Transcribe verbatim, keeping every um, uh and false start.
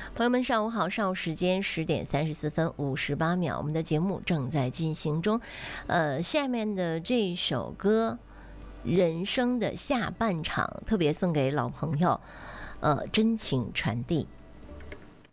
朋友们，上午好！上午时间十点三十四分五十八秒，我们的节目正在进行中。呃，下面的这首歌《人生的下半场》特别送给老朋友，呃，真情传递。